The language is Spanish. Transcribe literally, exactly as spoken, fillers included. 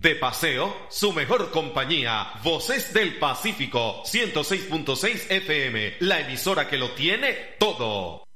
De paseo, su mejor compañía. Voces del Pacífico, ciento seis punto seis F M, la emisora que lo tiene todo.